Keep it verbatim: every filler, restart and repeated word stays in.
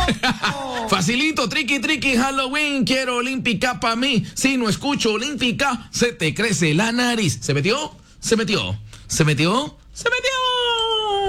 Facilito, triqui, triqui, Halloween, quiero olímpica pa' mí. Si no escucho olímpica, se te crece la nariz. ¿Se metió? ¿Se metió? ¿Se metió? ¿Se metió?